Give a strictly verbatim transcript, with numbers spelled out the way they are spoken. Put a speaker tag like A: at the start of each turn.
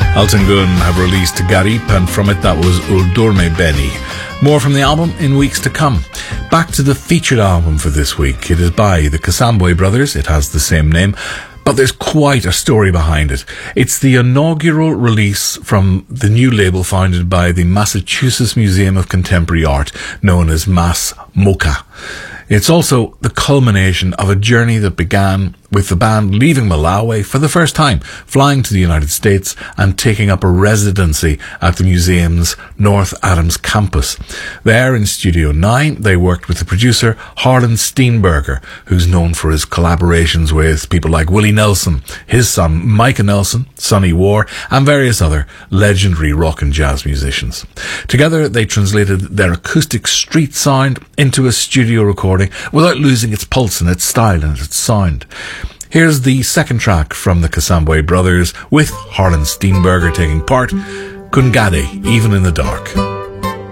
A: Elton Gun have released Garip, and from it that was Uldurme Beni. More from the album in weeks to come. Back to the featured album for this week. It is by the Kasambwe Brothers. It has the same name, but there's quite a story behind it. It's the inaugural release from the new label founded by the Massachusetts Museum of Contemporary Art, known as Mas MoCA. It's also the culmination of a journey that began with the band leaving Malawi for the first time, flying to the United States and taking up a residency at the museum's North Adams campus. There in Studio nine, they worked with the producer Harlan Steenberger, who's known for his collaborations with people like Willie Nelson, his son Micah Nelson, Sonny War, and various other legendary rock and jazz musicians. Together, they translated their acoustic street sound into a studio recording without losing its pulse and its style and its sound. Here's the second track from the Kasambwe Brothers with Harlan Steenberger taking part, Kungade, Even in the Dark.